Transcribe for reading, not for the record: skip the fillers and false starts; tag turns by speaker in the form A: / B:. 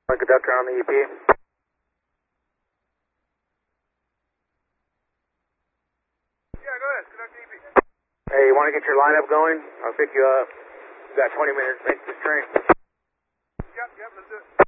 A: Conductor on the EP.
B: Yeah, go ahead. Conductor EP.
A: Hey, you want to get your lineup going? I'll pick you up. You got 20 minutes to make this train.
B: Yep, let's do it.